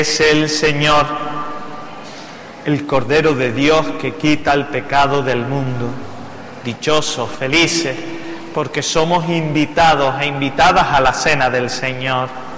Es el Señor, el Cordero de Dios que quita el pecado del mundo. Dichosos, felices, porque somos invitados e invitadas a la cena del Señor.